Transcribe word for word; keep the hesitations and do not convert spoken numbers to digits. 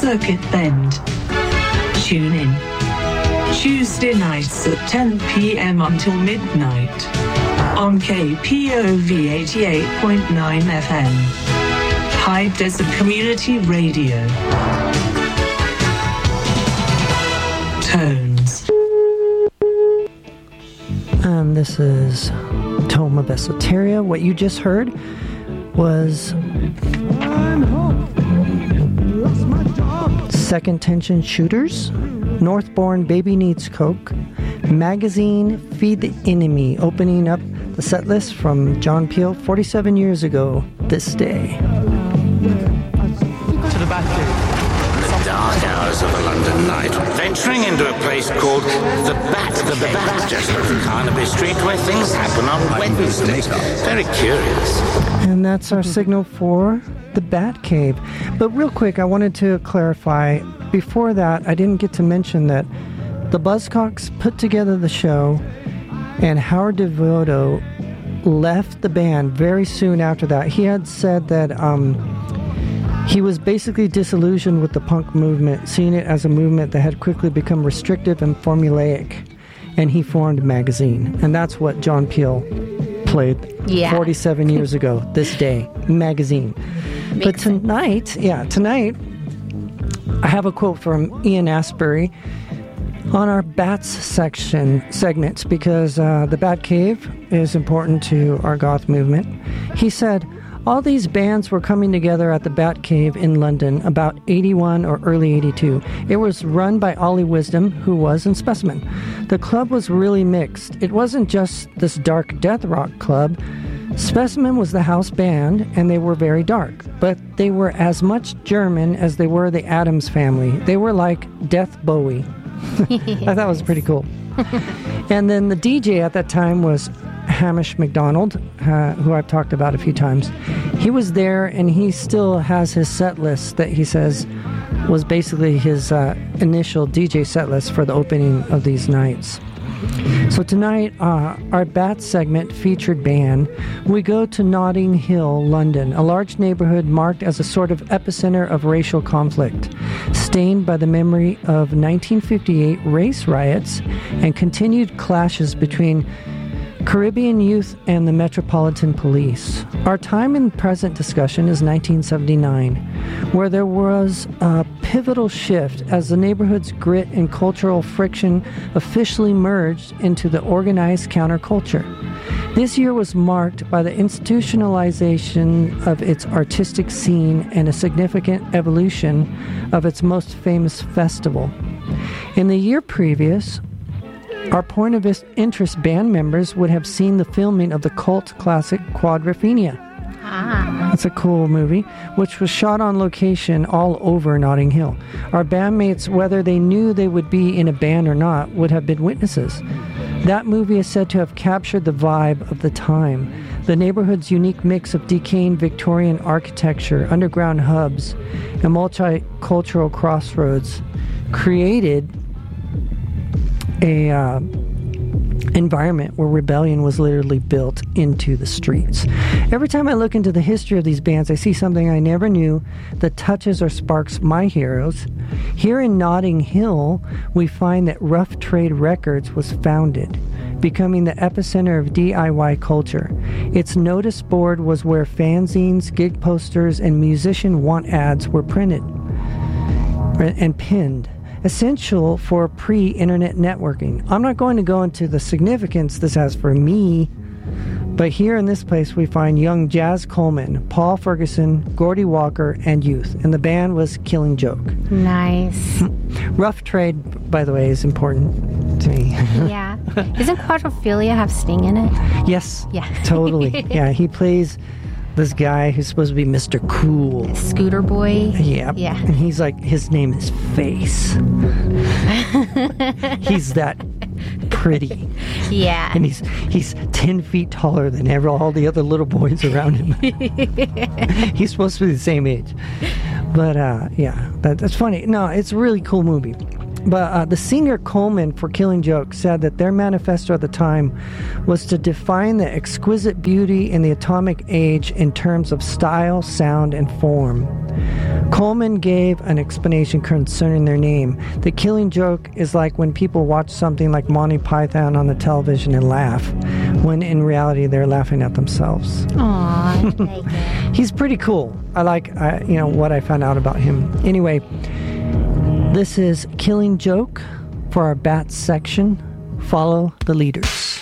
Circuit Bend. Tune in Tuesday nights at ten p.m. until midnight on K P O V eighty-eight point nine F M. High Desert Community Radio. Tones. And this is Tome of Esoteria. What you just heard was Second Tension Shooters, Northbourne Baby Needs Coke, Magazine Feed the Enemy, opening up the set list from John Peel forty-seven years ago this day. To the Batcave. The dark hours of a London night, venturing into a place called the Bat, the Bat, just off Carnaby Street, where things happen on Wednesdays. Very curious. And that's our signal for the Bat Cave. But real quick, I wanted to clarify, before that, I didn't get to mention that the Buzzcocks put together the show, and Howard Devoto left the band very soon after that. He had said that um, he was basically disillusioned with the punk movement, seeing it as a movement that had quickly become restrictive and formulaic, and he formed Magazine. And that's what John Peel played yeah. forty-seven years ago this day, Magazine. Makes but tonight, sense. yeah, tonight, I have a quote from Ian Astbury on our Bats section segments, because uh, the Bat Cave is important to our goth movement. He said, all these bands were coming together at the Bat Cave in London about eighty-one or early eighty-two. It was run by Ollie Wisdom, who was in Specimen. The club was really mixed. It wasn't just this dark death rock club. Specimen was the house band, and they were very dark, but they were as much German as they were the Addams Family. They were like Death Bowie. I thought it was pretty cool. And then the D J at that time was Hamish McDonald, uh, who I've talked about a few times. He was there, and he still has his set list that he says was basically his uh, initial D J set list for the opening of these nights. So tonight, uh, our Bat segment featured band. We go to Notting Hill, London, a large neighborhood marked as a sort of epicenter of racial conflict, stained by the memory of nineteen fifty-eight race riots and continued clashes between Caribbean youth and the Metropolitan Police. Our time in present discussion is nineteen seventy-nine, where there was a pivotal shift as the neighborhood's grit and cultural friction officially merged into the organized counterculture. This year was marked by the institutionalization of its artistic scene and a significant evolution of its most famous festival. In the year previous, our point of interest band members would have seen the filming of the cult classic Quadrophenia. Ah. That's a cool movie, which was shot on location all over Notting Hill. Our bandmates, whether they knew they would be in a band or not, would have been witnesses. That movie is said to have captured the vibe of the time, the neighborhood's unique mix of decaying Victorian architecture, underground hubs, and multicultural crossroads created a uh, environment where rebellion was literally built into the streets. Every time I look into the history of these bands, I see something I never knew that touches or sparks my heroes. Here in Notting Hill, we find that Rough Trade Records was founded, becoming the epicenter of D I Y culture. Its notice board was where fanzines, gig posters, and musician want ads were printed and pinned, essential for pre-internet networking. I'm not going to go into the significance this has for me, but here in this place we find young Jazz Coleman, Paul Ferguson, Gordy Walker, and youth, and the band was Killing Joke. Nice. Rough Trade, by the way, is important to me. Yeah. Doesn't Quadrophenia have Sting in it? Yes. Yeah. Totally. Yeah, he plays this guy who's supposed to be Mister Cool. Scooter Boy. Yeah. Yeah. And he's like, his name is Face. He's that pretty. Yeah. And he's he's ten feet taller than ever, all the other little boys around him. He's supposed to be the same age. But, uh, yeah, that, that's funny. No, it's a really cool movie. But uh, the singer Coleman for Killing Joke said that their manifesto at the time was to define the exquisite beauty in the atomic age in terms of style, sound, and form. Coleman gave an explanation concerning their name. The Killing Joke is like when people watch something like Monty Python on the television and laugh, when in reality they're laughing at themselves. Aw, I like it. He's pretty cool. I like, uh, you know, what I found out about him. Anyway, this is Killing Joke for our Bats section. Follow the leaders.